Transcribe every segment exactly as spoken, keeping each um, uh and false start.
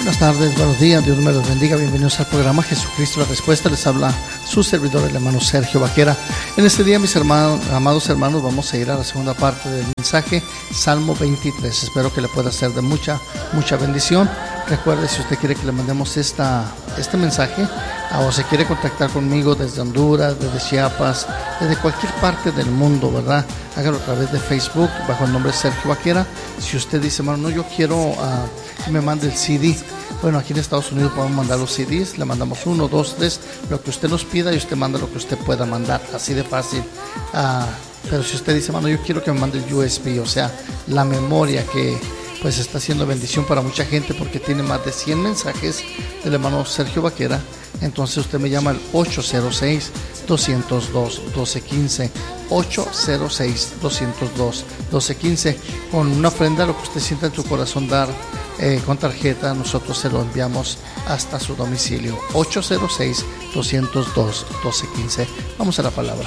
Buenas tardes, buenos días, Dios me los bendiga. Bienvenidos al programa Jesucristo la Respuesta. Les habla su servidor, el hermano Sergio Vaquera. En este día, mis hermanos, amados hermanos, vamos a ir a la segunda parte del mensaje, Salmo veintitrés. Espero que le pueda ser de mucha, mucha bendición. Recuerde, si usted quiere que le mandemos esta, este mensaje, o se quiere contactar conmigo desde Honduras, desde Chiapas, desde cualquier parte del mundo, ¿verdad? Hágalo a través de Facebook, bajo el nombre Sergio Vaquera. Si usted dice, hermano, no, yo quiero uh, que me mande el C D. Bueno, aquí en Estados Unidos podemos mandar los C Ds, le mandamos uno, dos, tres, lo que usted nos pida y usted manda lo que usted pueda mandar, así de fácil. Uh, pero si usted dice, hermano, yo quiero que me mande el U S B, o sea, la memoria que pues está haciendo bendición para mucha gente porque tiene más de cien mensajes del hermano Sergio Vaquera. Entonces usted me llama al ocho cero seis, dos cero dos, uno dos uno cinco, ocho cero seis, dos cero dos, uno dos uno cinco, con una ofrenda, lo que usted sienta en su corazón dar, eh, con tarjeta, nosotros se lo enviamos hasta su domicilio. Ocho cero seis, dos cero dos, uno dos uno cinco. Vamos a la palabra.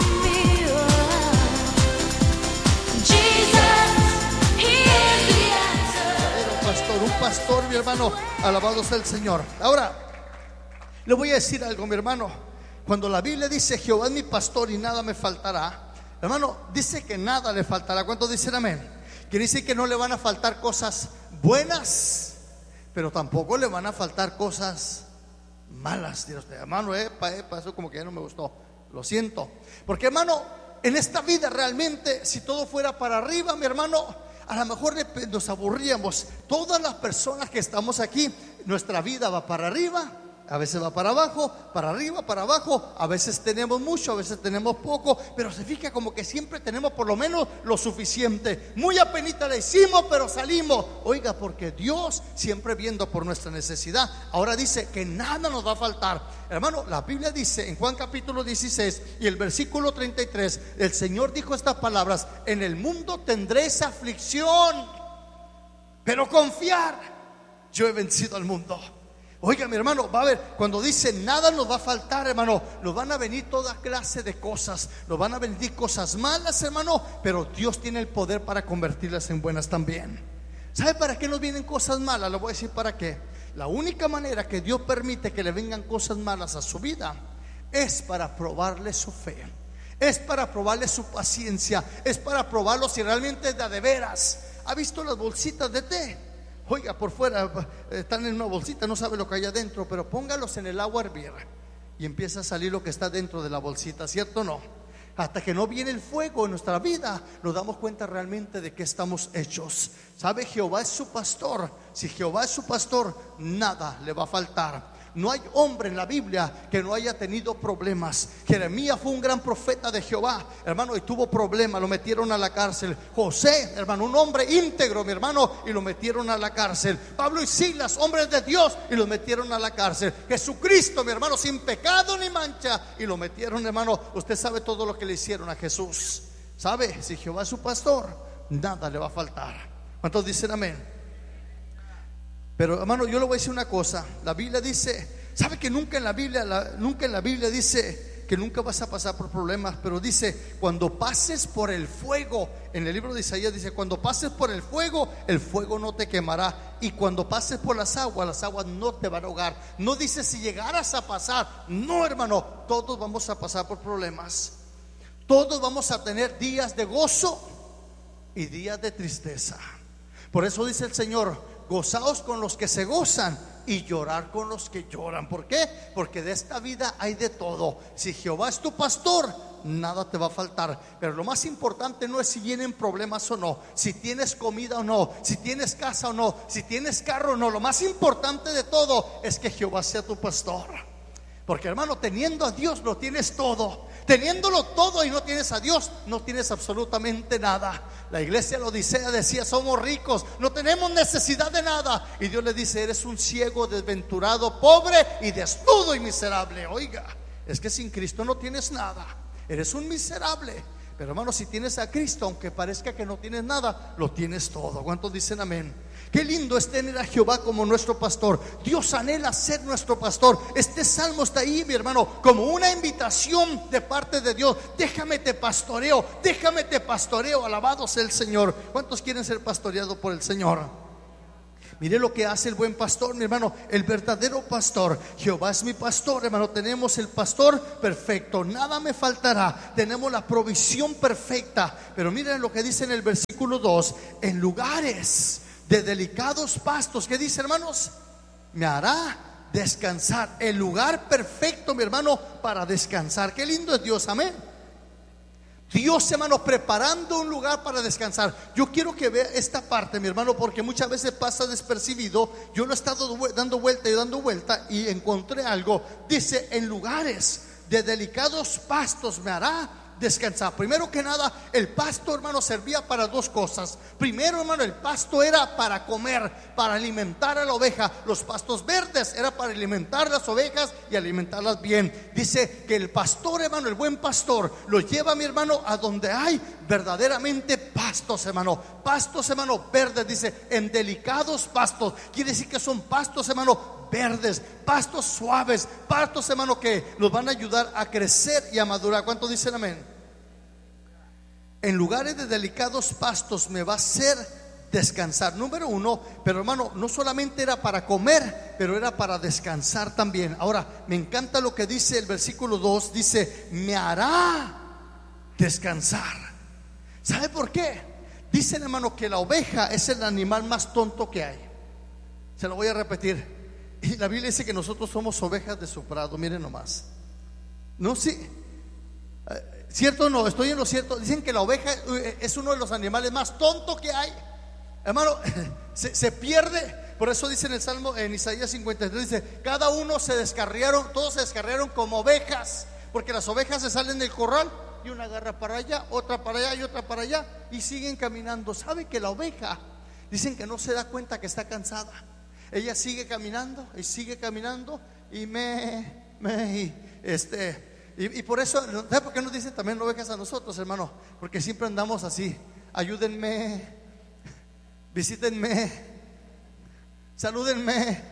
Un pastor, mi hermano, alabado sea el Señor. Ahora, le voy a decir algo, mi hermano. Cuando la Biblia dice Jehová es mi pastor y nada me faltará, hermano, dice que nada le faltará. ¿Cuántos dicen amén? Quiere decir que no le van a faltar cosas buenas, pero tampoco le van a faltar cosas malas. Dice usted, hermano, epa, epa, eso como que ya no me gustó. Lo siento. Porque, hermano, en esta vida realmente, si todo fuera para arriba, mi hermano, a lo mejor nos aburríamos. Todas las personas que estamos aquí, nuestra vida va para arriba, a veces va para abajo, para arriba, para abajo. A veces tenemos mucho, a veces tenemos poco, pero se fija como que siempre tenemos por lo menos lo suficiente. Muy apenita le hicimos, pero salimos. Oiga, porque Dios siempre viendo por nuestra necesidad. Ahora dice que nada nos va a faltar. Hermano, la Biblia dice en Juan capítulo dieciséis y el versículo treinta y tres, el Señor dijo estas palabras: en el mundo tendréis aflicción, pero confiar, yo he vencido al mundo. Oiga, mi hermano, va a haber, cuando dice nada nos va a faltar, hermano, nos van a venir toda clase de cosas, nos van a venir cosas malas, hermano, pero Dios tiene el poder para convertirlas en buenas también. ¿Sabe para qué nos vienen cosas malas? Le voy a decir para qué. La única manera que Dios permite que le vengan cosas malas a su vida es para probarle su fe, es para probarle su paciencia, es para probarlo si realmente es de a de veras. ¿Ha visto las bolsitas de té? Oiga, por fuera están en una bolsita, no sabe lo que hay adentro, pero póngalos en el agua a hervir y empieza a salir lo que está dentro de la bolsita, ¿cierto o no? Hasta que no viene el fuego en nuestra vida, nos damos cuenta realmente de qué estamos hechos. ¿Sabe? Jehová es su pastor. Si Jehová es su pastor, nada le va a faltar. No hay hombre en la Biblia que no haya tenido problemas. Jeremías fue un gran profeta de Jehová, hermano, y tuvo problemas, lo metieron a la cárcel. José, hermano, un hombre íntegro, mi hermano, y lo metieron a la cárcel. Pablo y Silas, hombres de Dios, y los metieron a la cárcel. Jesucristo, mi hermano, sin pecado ni mancha, y lo metieron, hermano. Usted sabe todo lo que le hicieron a Jesús. ¿Sabe? Si Jehová es su pastor, nada le va a faltar. ¿Cuántos dicen amén? Pero, hermano, yo le voy a decir una cosa. La Biblia dice, ¿sabe que nunca en la Biblia la, nunca en la Biblia dice que nunca vas a pasar por problemas? Pero dice, cuando pases por el fuego. En el libro de Isaías dice, cuando pases por el fuego, el fuego no te quemará. Y cuando pases por las aguas, las aguas no te van a ahogar. No dice si llegaras a pasar. No, hermano, todos vamos a pasar por problemas. Todos vamos a tener días de gozo y días de tristeza. Por eso dice el Señor, gozaos con los que se gozan y llorar con los que lloran. ¿Por qué? Porque de esta vida hay de todo. Si Jehová es tu pastor, nada te va a faltar. Pero lo más importante no es si vienen problemas o no, si tienes comida o no, si tienes casa o no, si tienes carro o no. Lo más importante de todo es que Jehová sea tu pastor. Porque, hermano, teniendo a Dios lo tienes todo. Teniéndolo todo y no tienes a Dios, no tienes absolutamente nada. La iglesia de Odisea decía, somos ricos, no tenemos necesidad de nada. Y Dios le dice, eres un ciego, desventurado, pobre y desnudo y miserable. Oiga, es que sin Cristo no tienes nada. Eres un miserable. Pero, hermano, si tienes a Cristo, aunque parezca que no tienes nada, lo tienes todo. ¿Cuántos dicen amén? Qué lindo es tener a Jehová como nuestro pastor. Dios anhela ser nuestro pastor. Este salmo está ahí, mi hermano, como una invitación de parte de Dios. Déjame te pastoreo, déjame te pastoreo. Alabado sea el Señor. ¿Cuántos quieren ser pastoreados por el Señor? Mire lo que hace el buen pastor, mi hermano, el verdadero pastor. Jehová es mi pastor, hermano. Tenemos el pastor perfecto, nada me faltará. Tenemos la provisión perfecta. Pero miren lo que dice en el versículo dos: en lugares de delicados pastos. ¿Qué dice, hermanos? Me hará descansar. El lugar perfecto, mi hermano, para descansar. Qué lindo es Dios, amén. Dios, hermano, preparando un lugar para descansar. Yo quiero que vea esta parte, mi hermano, porque muchas veces pasa despercibido. Yo lo he estado dando vuelta y dando vuelta y encontré algo. Dice: en lugares de delicados pastos me hará descansar. Primero que nada, el pasto, hermano, servía para dos cosas. Primero, hermano, el pasto era para comer, para alimentar a la oveja. Los pastos verdes era para alimentar las ovejas y alimentarlas bien. Dice que el pastor, hermano, el buen pastor, lo lleva, mi hermano, a donde hay verdaderamente pastos, hermano. Pastos, hermano, verdes. Dice: en delicados pastos. Quiere decir que son pastos, hermano, verdes, pastos suaves, pastos, hermano, que nos van a ayudar a crecer y a madurar. ¿Cuántos dicen amén? En lugares de delicados pastos me va a hacer descansar. Número uno, pero hermano, no solamente era para comer, pero era para descansar también. Ahora, me encanta lo que dice el versículo dos. Dice: me hará descansar. ¿Sabe por qué? Dicen, hermano, que la oveja es el animal más tonto que hay. Se lo voy a repetir. Y la Biblia dice que nosotros somos ovejas de su prado. Miren nomás. No, sí. ¿Cierto o no? Estoy en lo cierto. Dicen que la oveja es uno de los animales más tontos que hay. Hermano, se, se pierde. Por eso dice en el Salmo, en Isaías cincuenta y tres, dice: cada uno se descarriaron, todos se descarriaron como ovejas. Porque las ovejas se salen del corral y una agarra para allá, otra para allá y otra para allá, y siguen caminando. ¿Sabe que la oveja, dicen que no se da cuenta que está cansada? Ella sigue caminando y sigue caminando y me, me, y este... Y, y por eso, ¿sabes por qué nos dicen también ovejas a nosotros, hermano? Porque siempre andamos así: ayúdenme, visítenme, salúdenme,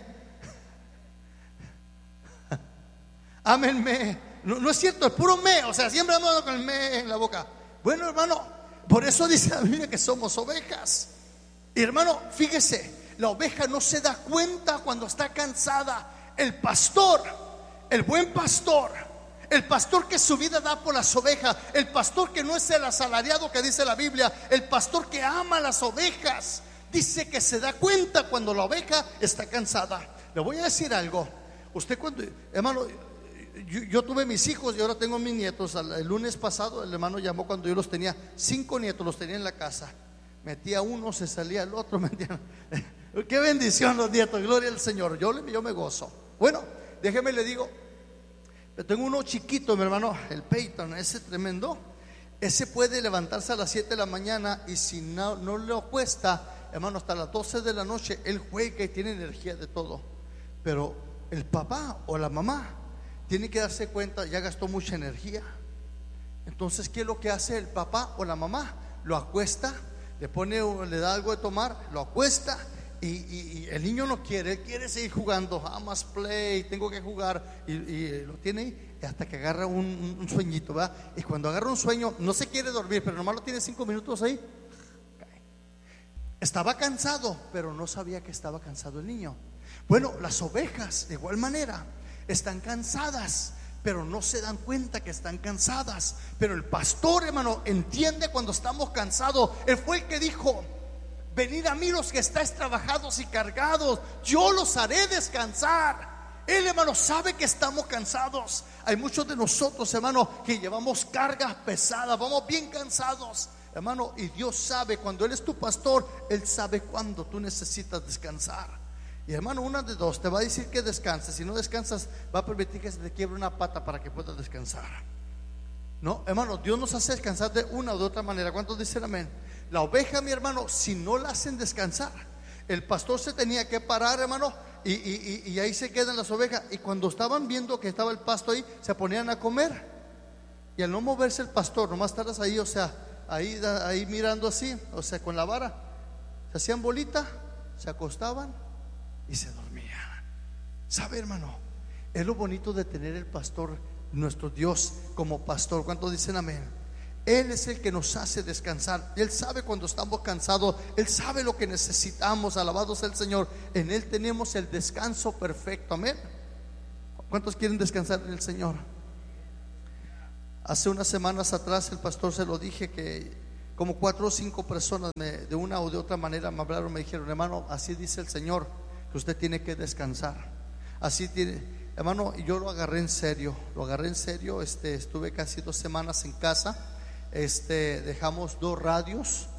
ámenme. No, no es cierto, es puro me. O sea, siempre andamos con el me en la boca. Bueno, hermano, por eso dice la Biblia que somos ovejas. Y hermano, fíjese, la oveja no se da cuenta cuando está cansada. El pastor, el buen pastor, el pastor que su vida da por las ovejas, el pastor que no es el asalariado que dice la Biblia, el pastor que ama a las ovejas, dice que se da cuenta cuando la oveja está cansada. Le voy a decir algo. Usted cuando, hermano, yo, yo tuve mis hijos y ahora tengo mis nietos. El lunes pasado el hermano llamó cuando yo los tenía, cinco nietos los tenía en la casa. Metía uno, se salía el otro, metía. Qué bendición los nietos, gloria al Señor. Yo, yo me gozo. Bueno, déjeme le digo, tengo uno chiquito, mi hermano, el Peyton, ese tremendo. Ese puede levantarse a las siete de la mañana y si no, no le cuesta, hermano, hasta las doce de la noche él juega y tiene energía de todo. Pero el papá o la mamá tiene que darse cuenta, ya gastó mucha energía. Entonces, ¿qué es lo que hace el papá o la mamá? Lo acuesta, le pone, le da algo de tomar, lo acuesta. Y, y, y el niño no quiere, él quiere seguir jugando. I must play, tengo que jugar. Y, y lo tiene ahí hasta que agarra un, un sueñito, ¿verdad? Y cuando agarra un sueño, no se quiere dormir, pero nomás lo tiene cinco minutos ahí. Estaba cansado, pero no sabía que estaba cansado el niño. Bueno, las ovejas de igual manera están cansadas, pero no se dan cuenta que están cansadas. Pero el pastor, hermano, entiende cuando estamos cansados. Él fue el que dijo: venid a mí los que estáis trabajados y cargados, yo los haré descansar. Él, hermano, sabe que estamos cansados. Hay muchos de nosotros, hermano, que llevamos cargas pesadas, vamos bien cansados, hermano, y Dios sabe, cuando Él es tu pastor, Él sabe cuándo tú necesitas descansar. Y hermano, una de dos, te va a decir que descanses. Si no descansas, va a permitir que se te quiebre una pata para que puedas descansar. No, hermano, Dios nos hace descansar de una o de otra manera. ¿Cuántos dicen amén? La oveja, mi hermano, si no la hacen descansar, el pastor se tenía que parar, hermano, y, y, y, y ahí se quedan las ovejas. Y cuando estaban viendo que estaba el pasto ahí, se ponían a comer. Y al no moverse el pastor, nomás estarás ahí, o sea, ahí, ahí mirando así, o sea, con la vara, se hacían bolita, se acostaban y se dormían. ¿Sabe, hermano? Es lo bonito de tener el pastor, nuestro Dios, como pastor. ¿Cuántos dicen amén? Él es el que nos hace descansar. Él sabe cuando estamos cansados. Él sabe lo que necesitamos. Alabado sea el Señor. En Él tenemos el descanso perfecto. Amén. ¿Cuántos quieren descansar en el Señor? Hace unas semanas atrás el pastor se lo dije, que como cuatro o cinco personas me, de una o de otra manera me hablaron, me dijeron: hermano, así dice el Señor, que usted tiene que descansar. Así tiene, hermano. Y yo lo agarré en serio. Lo agarré en serio. Este, estuve casi dos semanas en casa. Este, dejamos dos radios.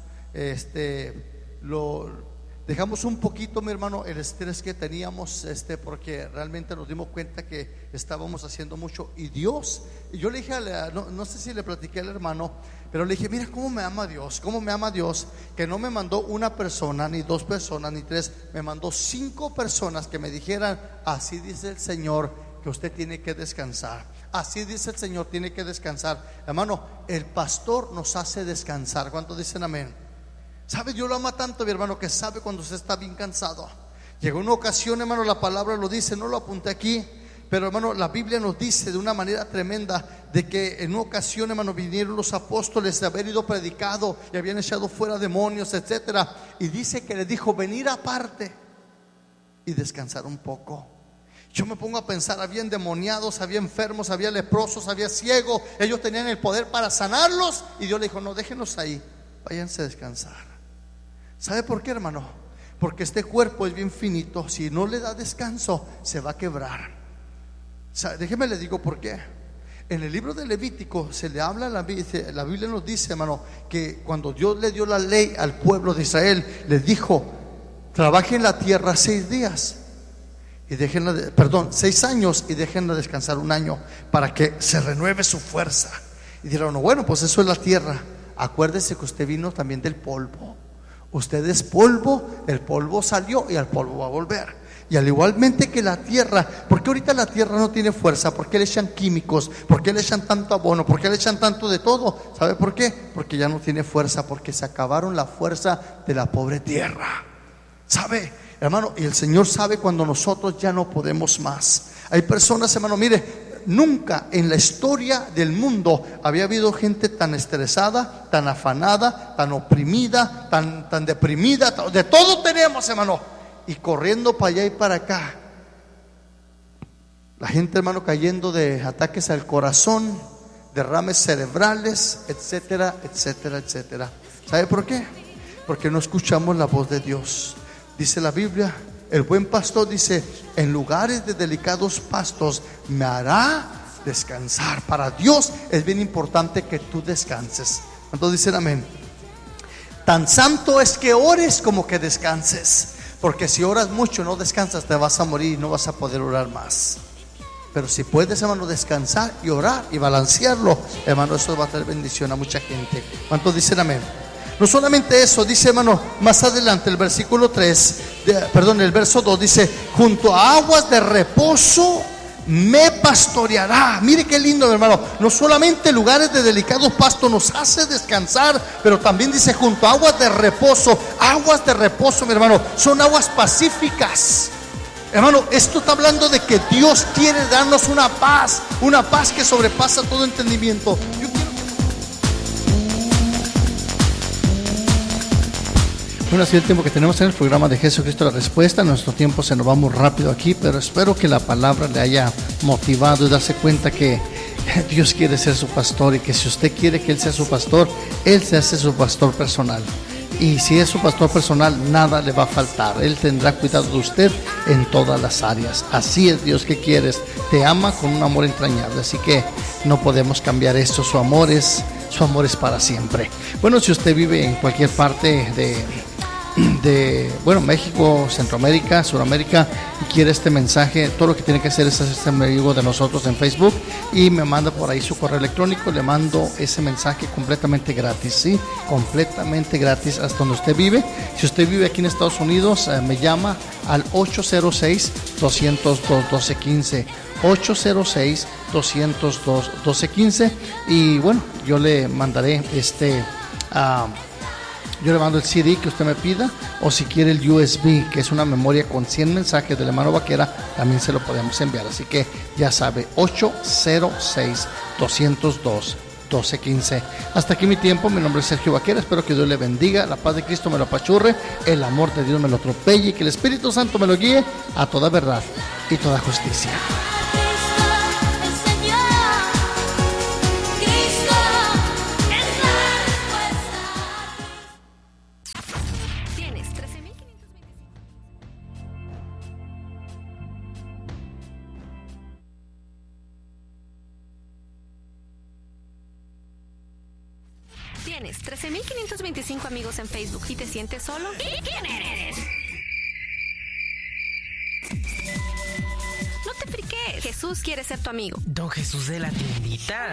Este, lo dejamos un poquito, mi hermano, el estrés que teníamos, este, porque realmente nos dimos cuenta que estábamos haciendo mucho. Y Dios, y yo le dije a la, no, no sé si le platiqué al hermano, pero le dije: mira cómo me ama Dios, cómo me ama Dios, que no me mandó una persona, ni dos personas, ni tres, me mandó cinco personas que me dijeran: así dice el Señor, que usted tiene que descansar. Así dice el Señor, tiene que descansar. Hermano, el pastor nos hace descansar. ¿Cuántos dicen amén? ¿Sabe? Dios lo ama tanto, mi hermano, que sabe cuando usted está bien cansado. Llegó una ocasión, hermano, la palabra lo dice, no lo apunté aquí, pero hermano, la Biblia nos dice de una manera tremenda de que en una ocasión, hermano, vinieron los apóstoles de haber ido predicado y habían echado fuera demonios, etcétera. Y dice que les dijo: venir aparte y descansar un poco. Yo me pongo a pensar, había endemoniados, había enfermos, había leprosos, había ciegos. Ellos tenían el poder para sanarlos, y Dios le dijo: no, déjenos ahí, váyanse a descansar. ¿Sabe por qué, hermano? Porque este cuerpo es bien finito. Si no le da descanso, se va a quebrar. ¿Sabe? Déjeme le digo por qué. En el libro de Levítico se le habla, la, la Biblia nos dice, hermano, que cuando Dios le dio la ley al pueblo de Israel, les dijo: trabajen la tierra seis días y déjenla, de, perdón, seis años y déjenla descansar un año, para que se renueve su fuerza. Y dijeron: no, bueno, pues eso es la tierra. Acuérdese que usted vino también del polvo. Usted es polvo, el polvo salió y al polvo va a volver. Y al igualmente que la tierra, ¿por qué ahorita la tierra no tiene fuerza? ¿Por qué le echan químicos? ¿Por qué le echan tanto abono? ¿Por qué le echan tanto de todo? ¿Sabe por qué? Porque ya no tiene fuerza, porque se acabaron la fuerza de la pobre tierra. ¿Sabe, hermano? Y el Señor sabe cuando nosotros ya no podemos más. Hay personas, hermano, mire, nunca en la historia del mundo había habido gente tan estresada, tan afanada, tan oprimida, tan, tan deprimida. De todo tenemos, hermano, y corriendo para allá y para acá. La gente, hermano, cayendo de ataques al corazón, derrames cerebrales, etcétera, etcétera, etcétera. ¿Sabe por qué? Porque no escuchamos la voz de Dios. Dice la Biblia, el buen pastor dice: en lugares de delicados pastos me hará descansar. Para Dios es bien importante que tú descanses. ¿Cuántos dicen amén? Tan santo es que ores como que descanses, porque si oras mucho, no descansas, te vas a morir y no vas a poder orar más. Pero si puedes, hermano, descansar y orar y balancearlo, hermano, eso va a traer bendición a mucha gente. ¿Cuántos dicen amén? No solamente eso, dice, hermano, más adelante el versículo tres, de, perdón, el verso dos dice: junto a aguas de reposo me pastoreará. Mire qué lindo, hermano. No solamente lugares de delicados pastos nos hace descansar, pero también dice: junto a aguas de reposo. Aguas de reposo, mi hermano, son aguas pacíficas. Hermano, esto está hablando de que Dios quiere darnos una paz, una paz que sobrepasa todo entendimiento. Yo quiero Bueno, así el tiempo que tenemos en el programa de Jesucristo la Respuesta. Nuestro tiempo se nos va muy rápido aquí, pero espero que la palabra le haya motivado y darse cuenta que Dios quiere ser su pastor, y que si usted quiere que Él sea su pastor, Él se hace su pastor personal. Y si es su pastor personal, nada le va a faltar. Él tendrá cuidado de usted en todas las áreas. Así es Dios que quieres. Te ama con un amor entrañable. Así que no podemos cambiar esto. Su amor es, su amor es para siempre. Bueno, si usted vive en cualquier parte de... de, bueno, México, Centroamérica, Sudamérica, y quiere este mensaje, todo lo que tiene que hacer es hacerse amigo de nosotros en Facebook y me manda por ahí su correo electrónico. Le mando ese mensaje completamente gratis, sí, completamente gratis hasta donde usted vive. Si usted vive aquí en Estados Unidos, eh, me llama al ocho cero seis, dos cero dos, uno dos uno cinco, ocho cero seis, dos cero dos, uno dos cinco, y bueno, yo le mandaré este uh, yo le mando el C D que usted me pida, o si quiere el U S B, que es una memoria con cien mensajes de la mano vaquera, también se lo podemos enviar. Así que ya sabe, ocho cero seis, dos cero dos, doce quince. Hasta aquí mi tiempo. Mi nombre es Sergio Vaquera. Espero que Dios le bendiga, la paz de Cristo me lo apachurre, el amor de Dios me lo atropelle y que el Espíritu Santo me lo guíe a toda verdad y toda justicia. Tienes trece mil quinientos veinticinco amigos en Facebook y te sientes solo. ¿Quién eres? No te friques. Jesús quiere ser tu amigo. ¿Don Jesús de la tiendita?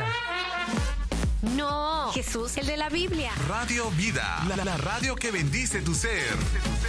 No, Jesús, el de la Biblia. Radio Vida, la, la radio que bendice tu ser.